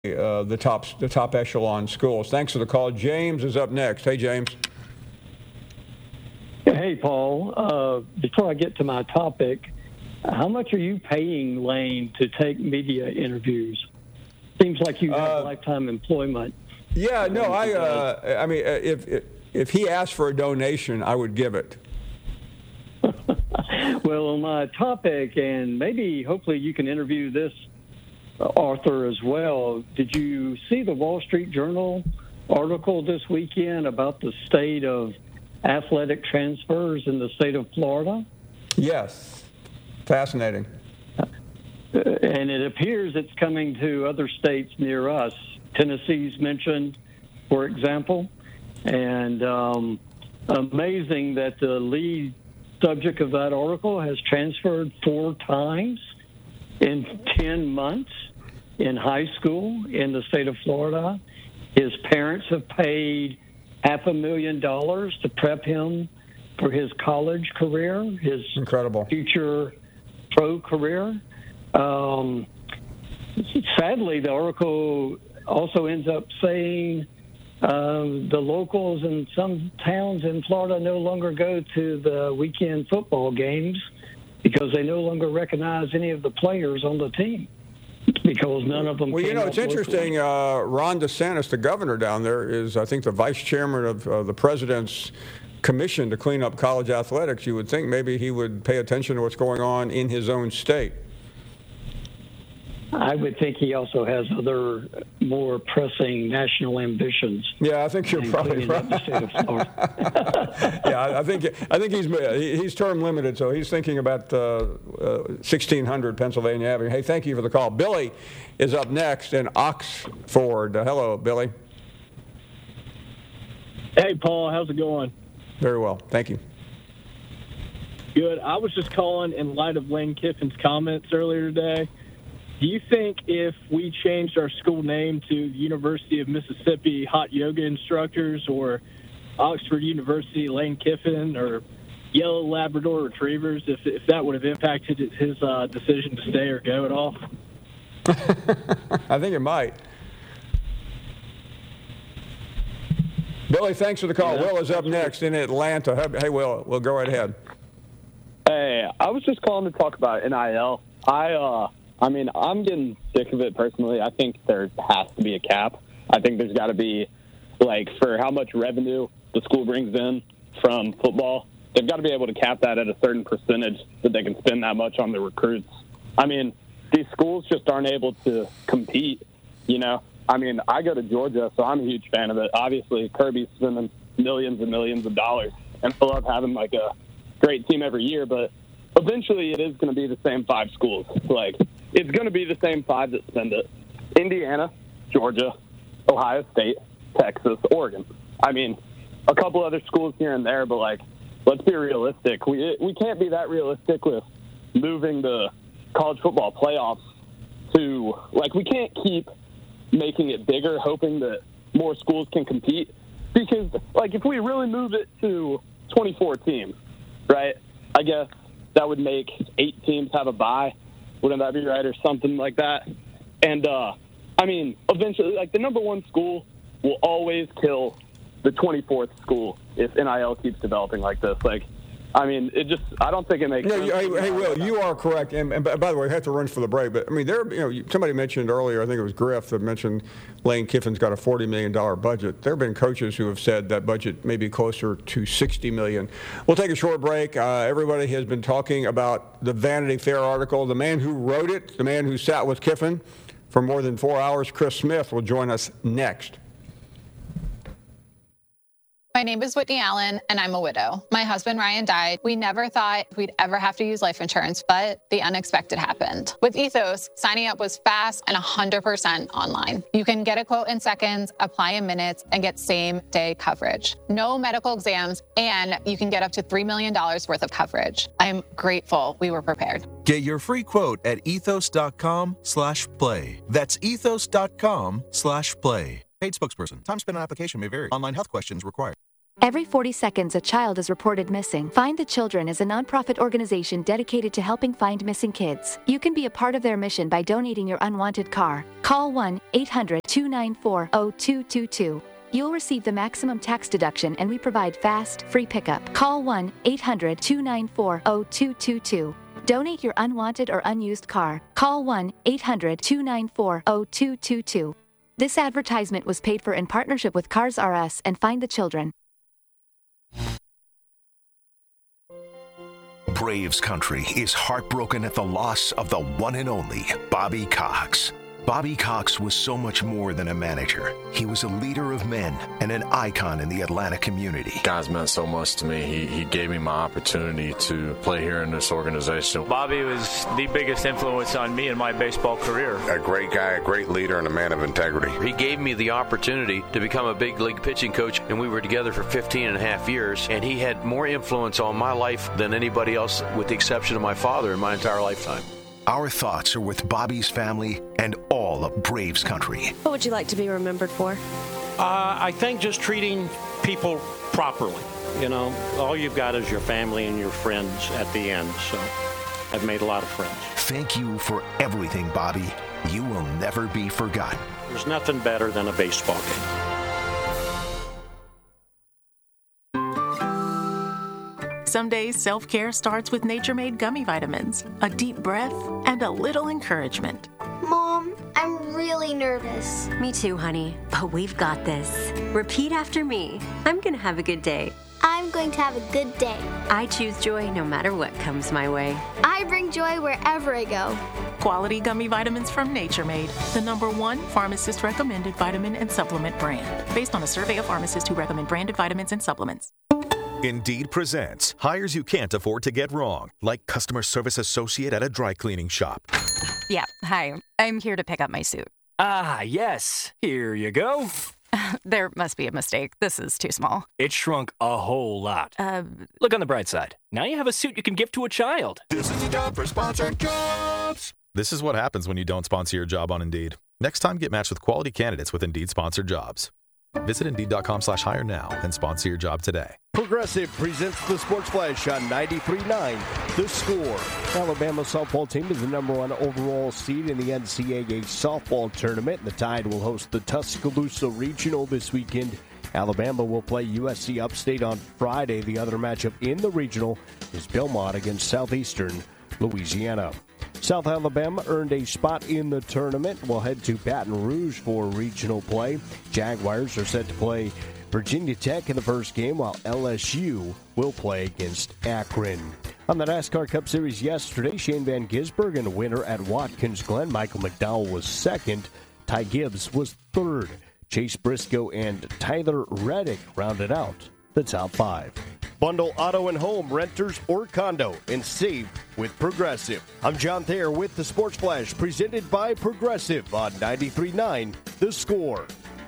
the top echelon schools. Thanks for the call. James is up next. Hey, James. Hey, Paul. Before I get to my topic, how much are you paying Lane to take media interviews? Seems like you have lifetime employment. Yeah, no, I mean, if he asked for a donation, I would give it. Well, on my topic, and maybe hopefully you can interview this author as well. Did you see the Wall Street Journal article this weekend about the state of athletic transfers in the state of Florida? Yes. Fascinating. And it appears it's coming to other states near us. Tennessee's mentioned, for example. And amazing that the lead subject of that article has transferred 4 times in 10 months in high school in the state of Florida. His parents have paid $500,000 to prep him for his college career, his incredible future pro career. Sadly, the article also ends up saying the locals in some towns in Florida no longer go to the weekend football games because they no longer recognize any of the players on the team because none of them. Well, you know, it's interesting. Ron DeSantis, the governor down there, is, I think, the vice chairman of the president's commission to clean up college athletics. You would think maybe he would pay attention to what's going on in his own state. I would think he also has other more pressing national ambitions. Yeah, I think you're probably right. Yeah, I think he's term limited, so he's thinking about 1600 Pennsylvania Avenue. Hey, thank you for the call. Billy is up next in Oxford. Hello, Billy. Hey, Paul. How's it going? Very well. Thank you. Good. I was just calling in light of Lane Kiffin's comments earlier today. Do you think if we changed our school name to University of Mississippi Hot Yoga Instructors or Oxford University Lane Kiffin or Yellow Labrador Retrievers, if that would have impacted his decision to stay or go at all? I think it might. Billy, thanks for the call. Will is up next in Atlanta. Hey, Will, we'll go right ahead. Hey, I was just calling to talk about NIL. I mean, I'm getting sick of it personally. I think there has to be a cap. I think there's got to be, like, for how much revenue the school brings in from football, they've got to be able to cap that at a certain percentage that they can spend that much on the recruits. I mean, these schools just aren't able to compete, you know. I mean, I go to Georgia, so I'm a huge fan of it. Obviously, Kirby's spending millions and millions of dollars, and I love having, like, a great team every year, but eventually it is going to be the same 5 schools. Like, it's going to be the same 5 that spend it. Indiana, Georgia, Ohio State, Texas, Oregon. I mean, a couple other schools here and there, but, like, let's be realistic. We can't be that realistic with moving the college football playoffs to, like, we can't keep making it bigger, hoping that more schools can compete. Because, like, if we really move it to 24 teams, right, I guess that would make 8 teams have a bye. Wouldn't that be right, or something like that? And, I mean, eventually, like, the number 1 school will always kill the 24th school if NIL keeps developing like this. Like, I mean, I don't think it makes sense. Hey, Will, you are correct. And by the way, I have to run for the break. But, I mean, somebody mentioned earlier, I think it was Griff that mentioned Lane Kiffin's got a $40 million budget. There have been coaches who have said that budget may be closer to $60 million. We'll take a short break. Everybody has been talking about the Vanity Fair article. The man who wrote it, the man who sat with Kiffin for more than 4 hours, Chris Smith, will join us next. My name is Whitney Allen, and I'm a widow. My husband, Ryan, died. We never thought we'd ever have to use life insurance, but the unexpected happened. With Ethos, signing up was fast and 100% online. You can get a quote in seconds, apply in minutes, and get same-day coverage. No medical exams, and you can get up to $3 million worth of coverage. I'm grateful we were prepared. Get your free quote at ethos.com/play. That's ethos.com/play. Paid spokesperson. Time spent on application may vary. Online health questions required. Every 40 seconds, a child is reported missing. Find the Children is a nonprofit organization dedicated to helping find missing kids. You can be a part of their mission by donating your unwanted car. Call 1-800-294-0222. You'll receive the maximum tax deduction, and we provide fast, free pickup. Call 1-800-294-0222. Donate your unwanted or unused car. Call 1-800-294-0222. This advertisement was paid for in partnership with Cars R Us and Find the Children. Braves country is heartbroken at the loss of the one and only Bobby Cox. Bobby Cox was so much more than a manager. He was a leader of men and an icon in the Atlanta community. Guys meant so much to me. He gave me my opportunity to play here in this organization. Bobby was the biggest influence on me in my baseball career. A great guy, a great leader, and a man of integrity. He gave me the opportunity to become a big league pitching coach, and we were together for 15 and a half years, and he had more influence on my life than anybody else, with the exception of my father, in my entire lifetime. Our thoughts are with Bobby's family and all of Braves country. What would you like to be remembered for? I think just treating people properly. You know, all you've got is your family and your friends at the end. So I've made a lot of friends. Thank you for everything, Bobby. You will never be forgotten. There's nothing better than a baseball game. Some days, self-care starts with Nature Made gummy vitamins, a deep breath, and a little encouragement. Mom, I'm really nervous. Me too, honey, but we've got this. Repeat after me. I'm going to have a good day. I'm going to have a good day. I choose joy no matter what comes my way. I bring joy wherever I go. Quality gummy vitamins from Nature Made, the #1 pharmacist-recommended vitamin and supplement brand, based on a survey of pharmacists who recommend branded vitamins and supplements. Indeed presents hires you can't afford to get wrong, like customer service associate at a dry cleaning shop. Yeah, hi. I'm here to pick up my suit. Ah, yes. Here you go. There must be a mistake. This is too small. It shrunk a whole lot. Look on the bright side. Now you have a suit you can give to a child. This is a job for Sponsored Jobs. This is what happens when you don't sponsor your job on Indeed. Next time, get matched with quality candidates with Indeed Sponsored Jobs. Visit Indeed.com/hire now and sponsor your job today. Progressive presents the Sports Flash on 93.9 The Score. Alabama softball team is the #1 overall seed in the NCAA softball tournament. The Tide will host the Tuscaloosa Regional this weekend. Alabama will play USC Upstate on Friday. The other matchup in the regional is Belmont against Southeastern Louisiana. South Alabama earned a spot in the tournament. We'll head to Baton Rouge for regional play. Jaguars are set to play Virginia Tech in the first game, while LSU will play against Akron. On the NASCAR Cup Series yesterday, Shane Van Gisbergen, a winner at Watkins Glen. Michael McDowell was second. Ty Gibbs was third. Chase Briscoe and Tyler Reddick rounded out the top 5. Bundle auto and home, renters or condo, and save with Progressive. I'm John Thayer with the Sports Flash, presented by Progressive on 93.9 The Score.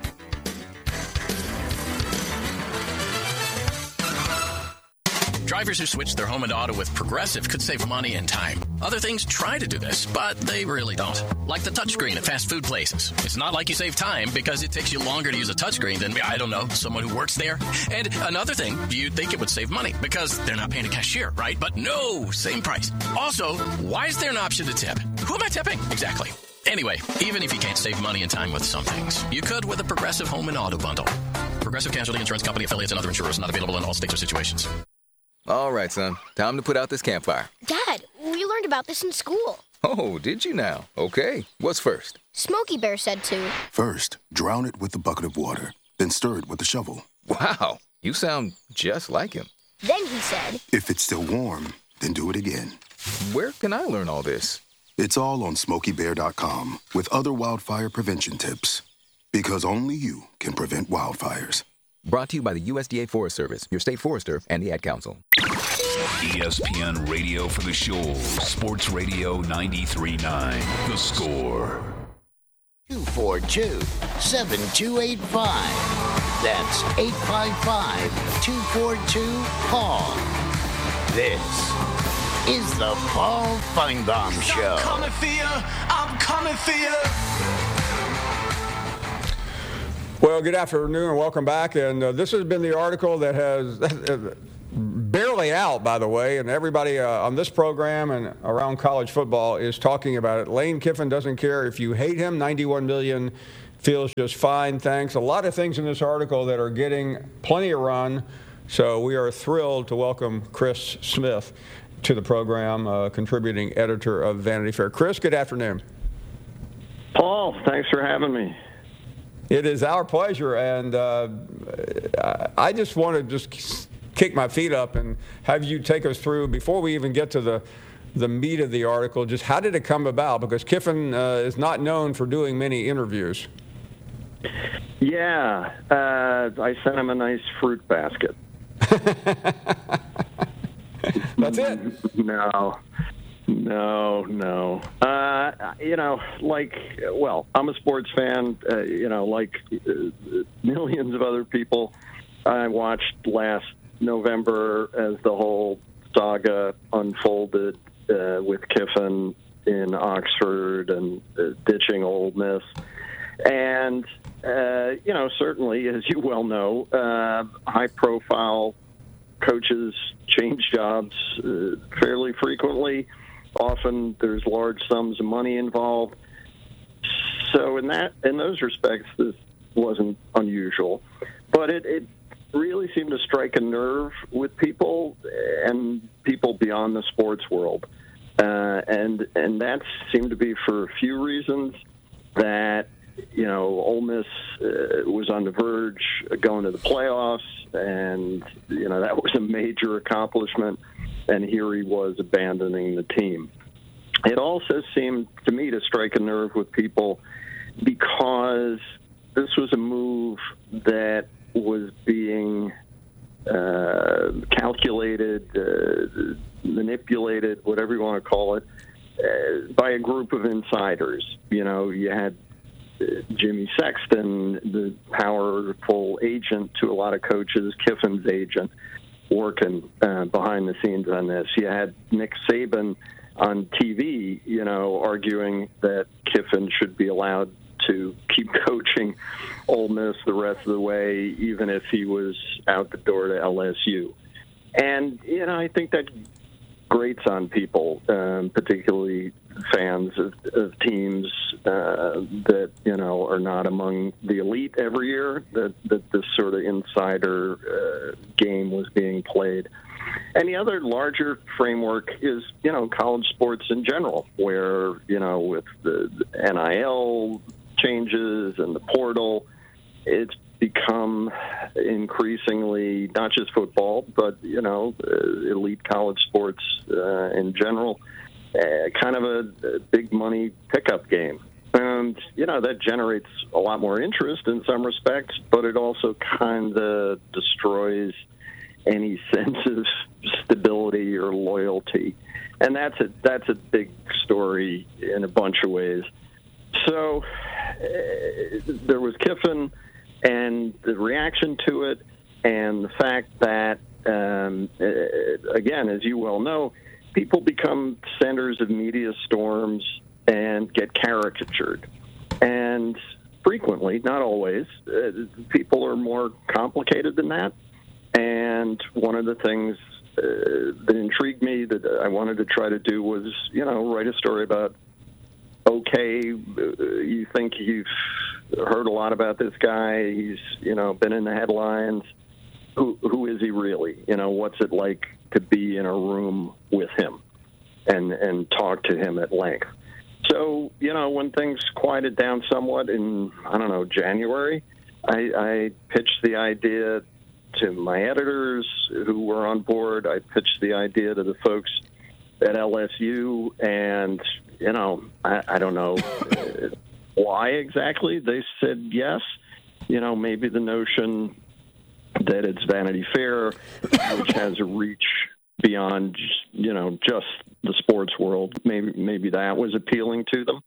Drivers who switch their home and auto with Progressive could save money and time. Other things try to do this, but they really don't. Like the touchscreen at fast food places. It's not like you save time because it takes you longer to use a touchscreen than, I don't know, someone who works there. And another thing, you'd think it would save money because they're not paying a cashier, right? But no, same price. Also, why is there an option to tip? Who am I tipping? Exactly. Anyway, even if you can't save money and time with some things, you could with a Progressive home and auto bundle. Progressive Casualty Insurance Company, affiliates, and other insurers, not available in all states or situations. All right, son. Time to put out this campfire. Dad, we learned about this in school. Oh, did you now? Okay. What's first? Smokey Bear said to. First, drown it with a bucket of water, then stir it with a shovel. Wow. You sound just like him. Then he said, if it's still warm, then do it again. Where can I learn all this? It's all on SmokeyBear.com with other wildfire prevention tips. Because only you can prevent wildfires. Brought to you by the USDA Forest Service, your state forester, and the Ad Council. ESPN Radio for the Shoals. Sports Radio 93.9. The Score. 242-7285. That's 855-242-PAUL. This is the Paul Feinbaum Show. I'm coming for you. Well, good afternoon and welcome back. And this has been the article that has barely out, by the way, and everybody on this program and around college football is talking about it. Lane Kiffin doesn't care if you hate him. $91 million feels just fine, thanks. A lot of things in this article that are getting plenty of run. So we are thrilled to welcome Chris Smith to the program, contributing editor of Vanity Fair. Chris, good afternoon. Paul, thanks for having me. It is our pleasure, and I just want to just kick my feet up and have you take us through, before we even get to the meat of the article, just how did it come about? Because Kiffin is not known for doing many interviews. Yeah, I sent him a nice fruit basket. That's it? No. I'm a sports fan, like millions of other people. I watched last November as the whole saga unfolded with Kiffin in Oxford and ditching Ole Miss. And, certainly, as you well know, high-profile coaches change jobs fairly frequently. Often there's large sums of money involved. So in those respects, this wasn't unusual. But it really seemed to strike a nerve with people and people beyond the sports world. And that seemed to be for a few reasons. That, Ole Miss was on the verge of going to the playoffs, and, that was a major accomplishment, and here he was abandoning the team. It also seemed to me to strike a nerve with people because this was a move that was being calculated, manipulated, whatever you want to call it, by a group of insiders. You had Jimmy Sexton, the powerful agent to a lot of coaches, Kiffin's agent, working behind the scenes on this. You had Nick Saban on TV, arguing that Kiffin should be allowed to keep coaching Ole Miss the rest of the way, even if he was out the door to LSU. And, I think that grates on people, particularly fans of teams that, are not among the elite every year, that this sort of insider game was being played. And the other larger framework is, college sports in general, where, with the NIL changes and the portal, it's become increasingly not just football, but, elite college sports in general, kind of a big money pickup game. And, that generates a lot more interest in some respects, but it also kind of destroys any sense of stability or loyalty. And that's a big story in a bunch of ways. So there was Kiffin and the reaction to it, and the fact that, again, as you well know, people become centers of media storms and get caricatured. And frequently, not always, people are more complicated than that. And one of the things that intrigued me that I wanted to try to do was, write a story about, okay, you think you've heard a lot about this guy. He's, been in the headlines. Who is he really? What's it like to be in a room with him and talk to him at length? So, when things quieted down somewhat in, January, I pitched the idea to my editors who were on board. I pitched the idea to the folks at LSU, and, I don't know why exactly they said yes. Maybe the notion that it's Vanity Fair, which has a reach beyond, just the sports world. Maybe that was appealing to them.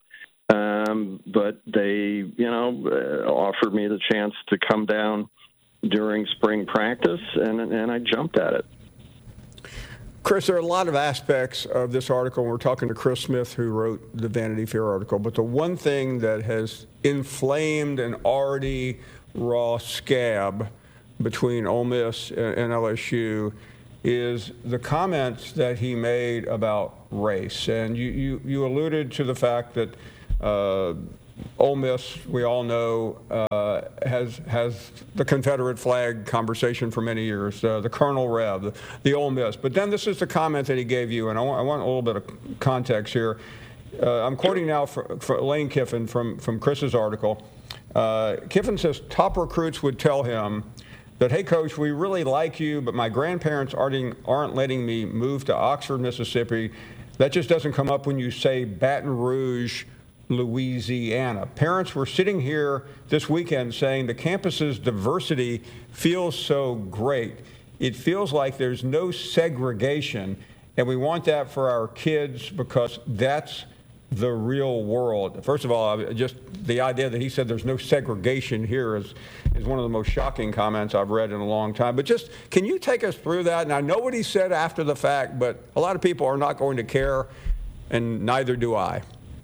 But they, offered me the chance to come down during spring practice, and I jumped at it. Chris, there are a lot of aspects of this article. We're talking to Chris Smith, who wrote the Vanity Fair article. But the one thing that has inflamed an already raw scab between Ole Miss and LSU is the comments that he made about race. And you alluded to the fact that Ole Miss, we all know, has the Confederate flag conversation for many years, the Colonel Rev, the Ole Miss. But then this is the comment that he gave you, and I want a little bit of context here. I'm quoting now for Lane Kiffin from Chris's article. Kiffin says top recruits would tell him that, hey, Coach, we really like you, but my grandparents aren't letting me move to Oxford, Mississippi. That just doesn't come up when you say Baton Rouge, Louisiana. Parents were sitting here this weekend saying the campus's diversity feels so great. It feels like there's no segregation, and we want that for our kids because that's the real world. First of all, just the idea that he said there's no segregation here is one of the most shocking comments I've read in a long time. But just, can you take us through that? And I know what he said after the fact, but a lot of people are not going to care, and neither do I.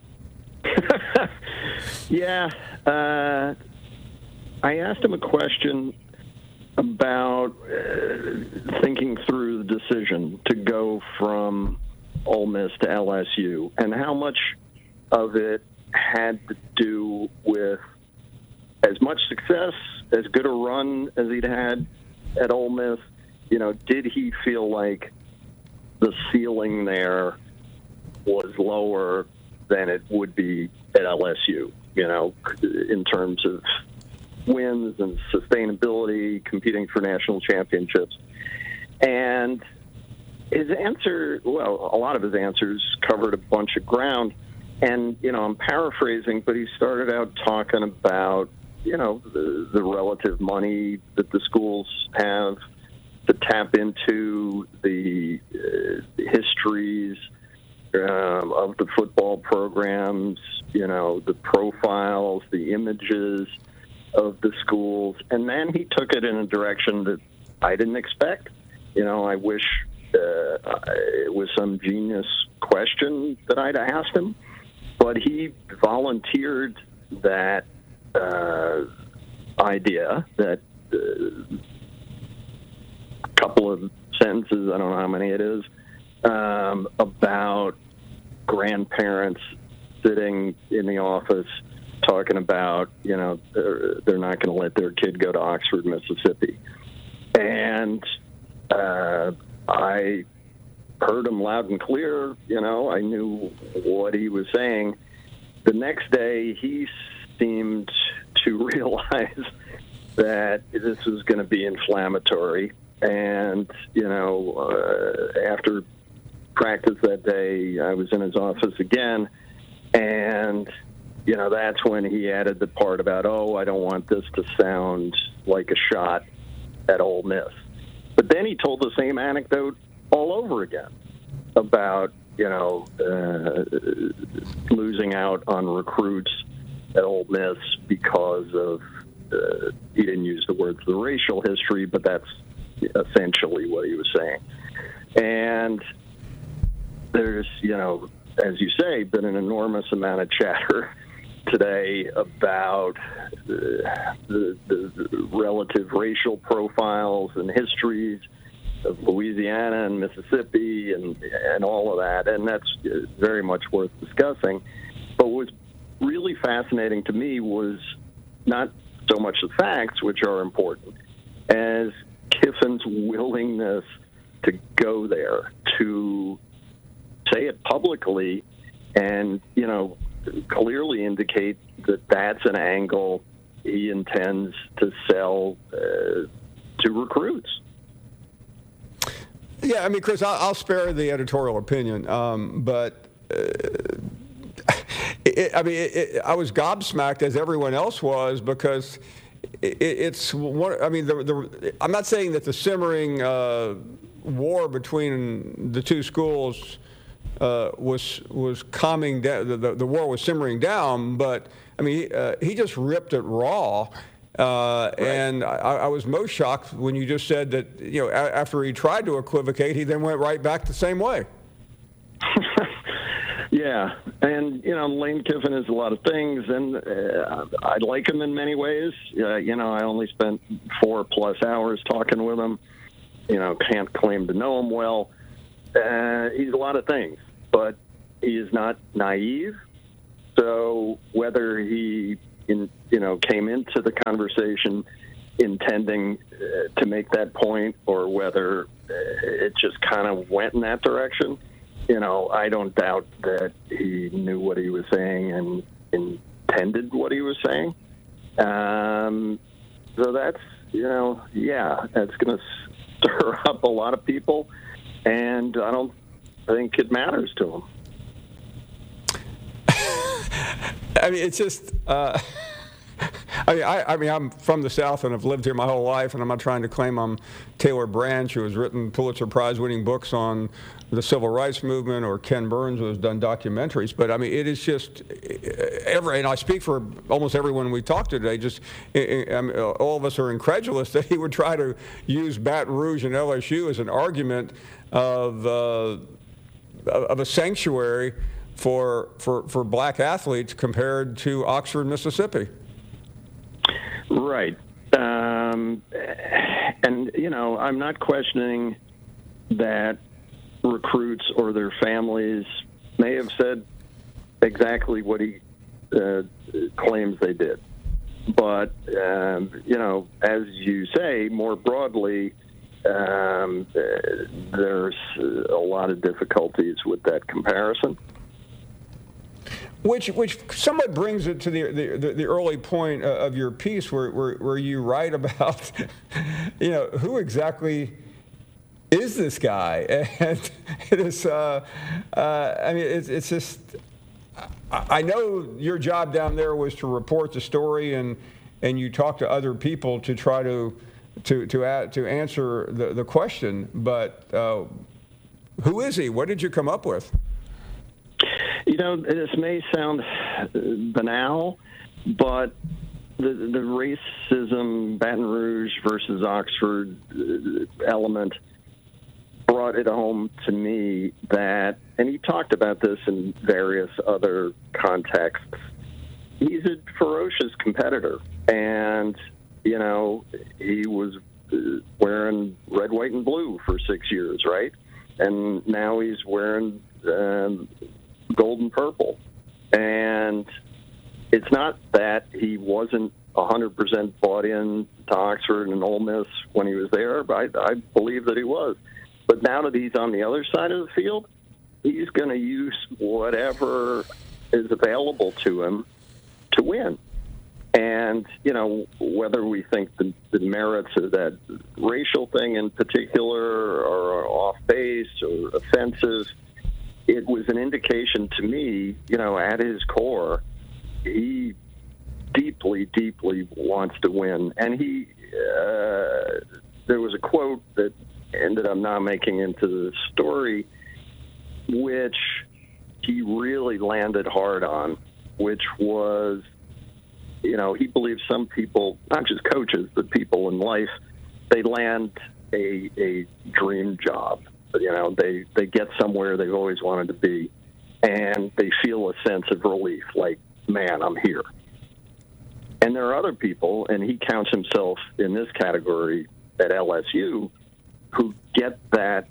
Yeah. I asked him a question about thinking through the decision to go from Ole Miss to LSU and how much of it had to do with as much success, as good a run as he'd had at Ole Miss. You know, did he feel like the ceiling there was lower than it would be at LSU, you know, in terms of wins and sustainability, competing for national championships? And his answer, well, a lot of his answers covered a bunch of ground. And, you know, I'm paraphrasing, but he started out talking about, you know, the relative money that the schools have to tap into, the histories of the football programs, you know, the profiles, the images of the schools. And then he took it in a direction that I didn't expect. You know, I wish it was some genius question that I'd asked him, but he volunteered that idea, that couple of sentences, I don't know how many it is, about grandparents sitting in the office talking about, you know, they're not going to let their kid go to Oxford, Mississippi. And I heard him loud and clear. You know, I knew what he was saying. The next day, he seemed to realize that this was going to be inflammatory. And, you know, after practice that day, I was in his office again, and, you know, that's when he added the part about, oh, I don't want this to sound like a shot at Ole Miss. But then he told the same anecdote all over again about, you know, losing out on recruits at Ole Miss because of, he didn't use the words the racial history, but that's essentially what he was saying. And there's, you know, as you say, been an enormous amount of chatter today about the relative racial profiles and histories of Louisiana and Mississippi and all of that, and that's very much worth discussing. But what was really fascinating to me was not so much the facts, which are important, as Kiffin's willingness to go there, to say it publicly and, you know, clearly indicate that that's an angle he intends to sell to recruits. Yeah, I mean, Chris, I'll spare the editorial opinion, but I was gobsmacked, as everyone else was, because it's one. I mean, I'm not saying that the simmering war between the two schools was calming down. The war was simmering down, but I mean, he just ripped it raw. And I was most shocked when you just said that, after he tried to equivocate, he then went right back the same way. Yeah, and Lane Kiffin is a lot of things, and I like him in many ways. I only spent 4+ hours talking with him. Can't claim to know him well. He's a lot of things, but he is not naive. So whether he, came into the conversation intending to make that point, or whether it just kind of went in that direction, I don't doubt that he knew what he was saying and intended what he was saying. So that's, that's going to stir up a lot of people, and I don't think it matters to him. I mean, it's just. I'm from the South and I've lived here my whole life, and I'm not trying to claim I'm Taylor Branch, who has written Pulitzer Prize-winning books on the civil rights movement, or Ken Burns, who has done documentaries. But I mean, it is just and I speak for almost everyone we talked to today. All of us are incredulous that he would try to use Baton Rouge and LSU as an argument of a sanctuary for black athletes compared to Oxford, Mississippi. Right. And, I'm not questioning that recruits or their families may have said exactly what he claims they did. But, as you say, more broadly, there's a lot of difficulties with that comparison. Which somewhat brings it to the early point of your piece, where you write about, who exactly is this guy? And it is, it's just, I know your job down there was to report the story, and you talk to other people to try to answer the question. But who is he? What did you come up with? This may sound banal, but the racism, Baton Rouge versus Oxford element brought it home to me that, and he talked about this in various other contexts, he's a ferocious competitor. And, he was wearing red, white, and blue for 6 years, right? And now he's wearing gold and purple. And it's not that he wasn't 100% bought in to Oxford and Ole Miss when he was there, but I believe that he was. But now that he's on the other side of the field, he's going to use whatever is available to him to win. And, whether we think the merits of that racial thing in particular are off base or offensive, it was an indication to me, at his core, he deeply, deeply wants to win. And there was a quote that ended up not making into the story, which he really landed hard on, which was, he believes some people, not just coaches, but people in life, they land a dream job. They get somewhere they've always wanted to be, and they feel a sense of relief, like, man, I'm here. And there are other people, and he counts himself in this category at LSU, who get that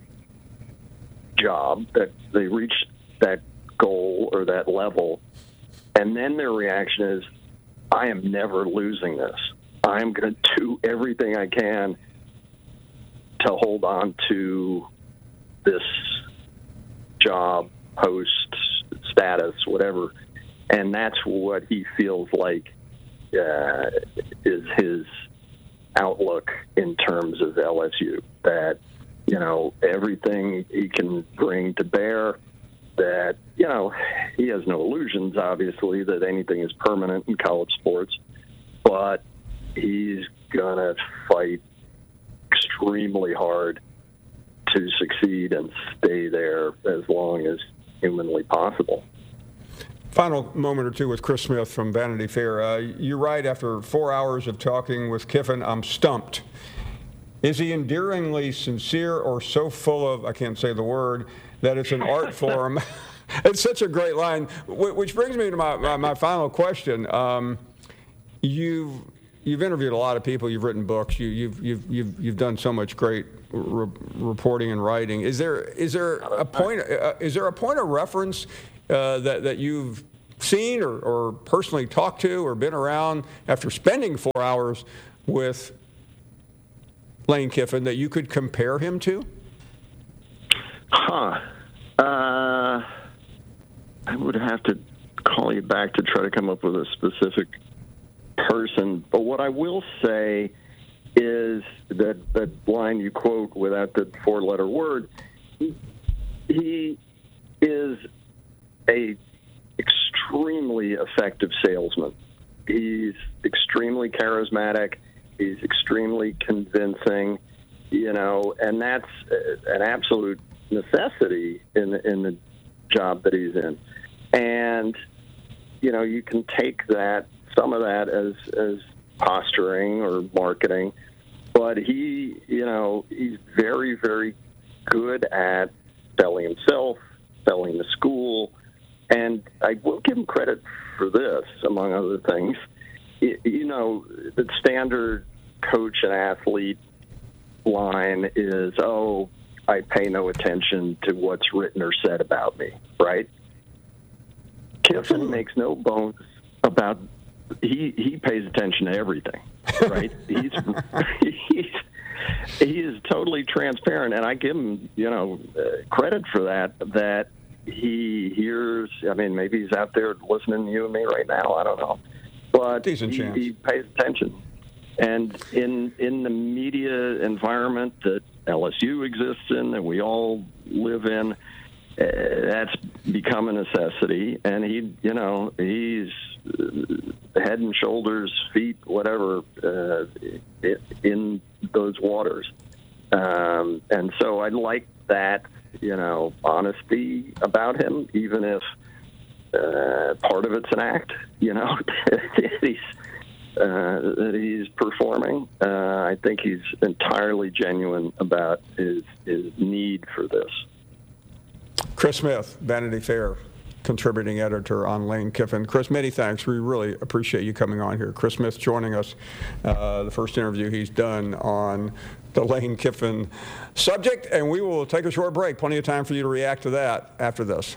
job, that they reach that goal or that level, and then their reaction is, I am never losing this. I'm going to do everything I can to hold on to this job, post, status, whatever. And that's what he feels like is his outlook in terms of LSU, that, everything he can bring to bear, that, he has no illusions, obviously, that anything is permanent in college sports, but he's going to fight extremely hard to succeed and stay there as long as humanly possible. Final moment or two with Chris Smith from Vanity Fair. You write, after 4 hours of talking with Kiffin, I'm stumped. Is he endearingly sincere or so full of, I can't say the word, that it's an art form? It's such a great line, which brings me to my final question. You've interviewed a lot of people. You've written books. You've done so much great reporting and writing. Is there a point of reference that you've seen or personally talked to or been around after spending 4 hours with Lane Kiffin that you could compare him to? I would have to call you back to try to come up with a specific person. But what I will say is that line you quote without the four-letter word, he is a extremely effective salesman. He's extremely charismatic. He's extremely convincing, and that's an absolute necessity in the job that he's in. And, you can take some of that as posturing or marketing, but he's very, very good at selling himself, selling the school, and I will give him credit for this, among other things. The standard coach and athlete line is, I pay no attention to what's written or said about me, right? Kiffin makes no bones about he pays attention to everything, right? He is totally transparent, and I give him, credit for that he hears. I mean, maybe he's out there listening to you and me right now. I don't know. But he pays attention. And in the media environment that LSU exists in, that we all live in, that's become a necessity. And he's head and shoulders, feet, whatever, in those waters. And so I like that, honesty about him, even if part of it's an act, that he's performing. I think he's entirely genuine about his need for this. Chris Smith, Vanity Fair contributing editor on Lane Kiffin. Chris, many thanks. We really appreciate you coming on here. Chris Smith joining us, the first interview he's done on the Lane Kiffin subject, and we will take a short break. Plenty of time for you to react to that after this.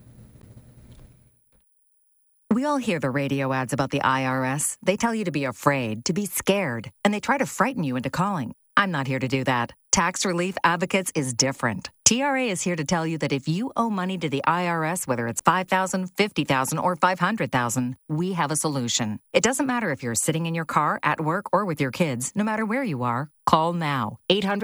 We all hear the radio ads about the IRS. They tell you to be afraid, to be scared, and they try to frighten you into calling. I'm not here to do that. Tax Relief Advocates is different. TRA is here to tell you that if you owe money to the IRS, whether it's $5,000, $50,000, or $500,000, we have a solution. It doesn't matter if you're sitting in your car, at work, or with your kids. No matter where you are, call now.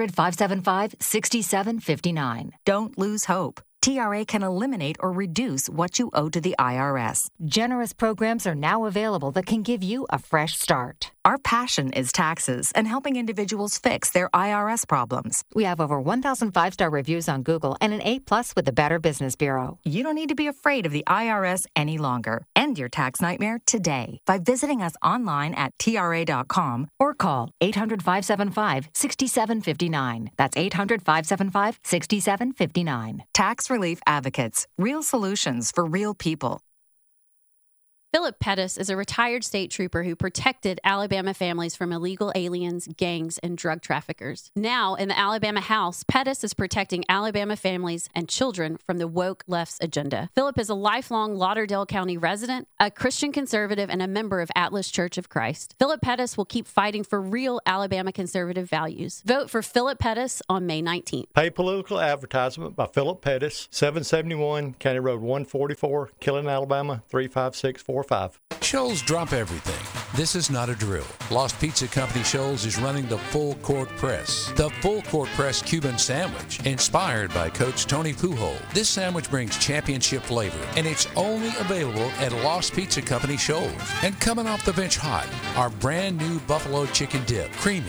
800-575-6759. Don't lose hope. TRA can eliminate or reduce what you owe to the IRS. Generous programs are now available that can give you a fresh start. Our passion is taxes and helping individuals fix their IRS problems. We have over 1,000 5-star reviews on Google and an A+ with the Better Business Bureau. You don't need to be afraid of the IRS any longer. End your tax nightmare today by visiting us online at TRA.com or call 800-575-6759. That's 800-575-6759. Tax Relief Advocates. Real solutions for real people. Philip Pettis is a retired state trooper who protected Alabama families from illegal aliens, gangs, and drug traffickers. Now, in the Alabama House, Pettis is protecting Alabama families and children from the woke left's agenda. Philip is a lifelong Lauderdale County resident, a Christian conservative, and a member of Atlas Church of Christ. Philip Pettis will keep fighting for real Alabama conservative values. Vote for Philip Pettis on May 19th. Paid political advertisement by Philip Pettis, 771 County Road 144, Killen, Alabama, 35645. Shoals drop everything. This is not a drill. Lost Pizza Company Shoals is running the Full Court Press. The Full Court Press Cuban sandwich, inspired by Coach Tony Pujol. This sandwich brings championship flavor, and it's only available at Lost Pizza Company Shoals. And coming off the bench hot, our brand new buffalo chicken dip. Creamy,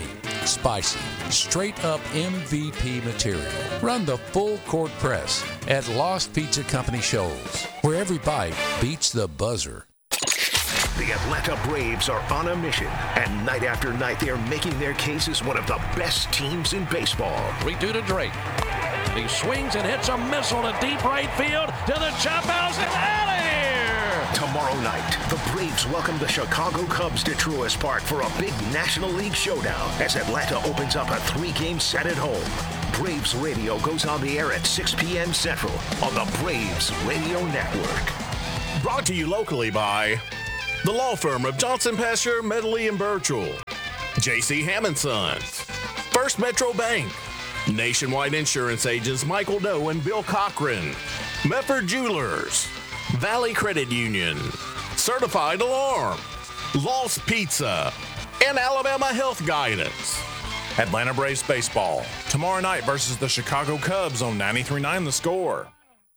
spicy, straight-up MVP material. Run the full court press at Lost Pizza Company Shoals, where every bite beats the buzzer. The Atlanta Braves are on a mission, and night after night they are making their case as one of the best teams in baseball. 3-2 to Drake. He swings and hits a missile to deep right field to the chop house and out of here! Tomorrow night, the Braves welcome the Chicago Cubs to Truist Park for a big National League showdown as Atlanta opens up a 3-game set at home. Braves Radio goes on the air at 6 p.m. Central on the Braves Radio Network. Brought to you locally by the law firm of Johnson, Pasture, Medley, and Birchall, J.C. Hammond Sons, First Metro Bank, Nationwide Insurance Agents Michael Doe and Bill Cochran, Mefford Jewelers, Valley Credit Union, Certified Alarm, Lost Pizza, and Alabama Health Guidance. Atlanta Braves baseball tomorrow night versus the Chicago Cubs on 93.9 The Score.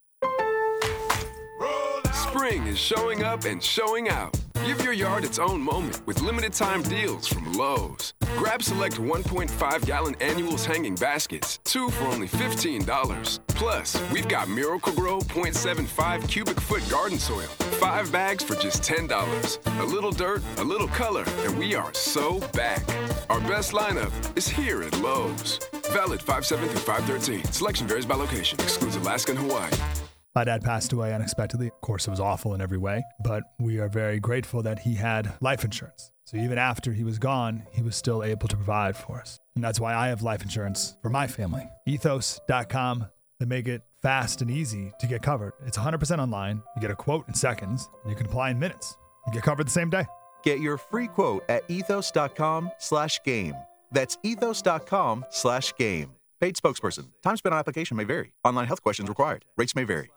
Spring is showing up and showing out. Give your yard its own moment with limited time deals from Lowe's. Grab select 1.5-gallon annuals hanging baskets, 2 for only $15. Plus, we've got Miracle-Gro 0.75 cubic foot garden soil, 5 bags for just $10. A little dirt, a little color, and we are so back. Our best lineup is here at Lowe's. Valid 5/7 through 5/13. Selection varies by location. Excludes Alaska and Hawaii. My dad passed away unexpectedly. Of course, it was awful in every way, but we are very grateful that he had life insurance. So even after he was gone, he was still able to provide for us. And that's why I have life insurance for my family. Ethos.com. They make it fast and easy to get covered. It's 100% online. You get a quote in seconds, and you can apply in minutes. You get covered the same day. Get your free quote at ethos.com/game. That's ethos.com/game. Paid spokesperson. Time spent on application may vary. Online health questions required. Rates may vary.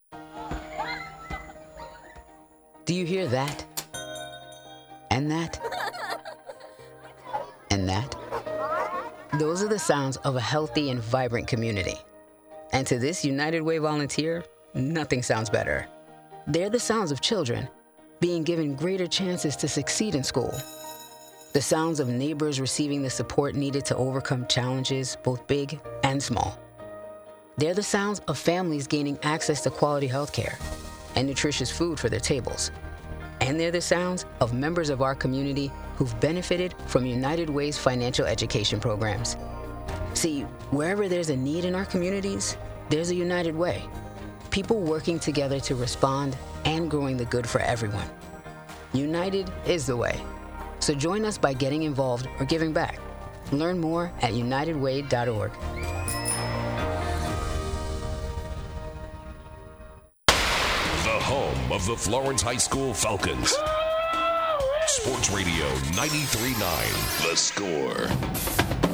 Do you hear that? And that? And that? Those are the sounds of a healthy and vibrant community. And to this United Way volunteer, nothing sounds better. They're the sounds of children being given greater chances to succeed in school. The sounds of neighbors receiving the support needed to overcome challenges, both big and small. They're the sounds of families gaining access to quality health care and nutritious food for their tables. And they're the sounds of members of our community who've benefited from United Way's financial education programs. See, wherever there's a need in our communities, there's a United Way. People working together to respond and growing the good for everyone. United is the way. So join us by getting involved or giving back. Learn more at unitedway.org. The home of the Florence High School Falcons. Sports Radio 93.9 The Score.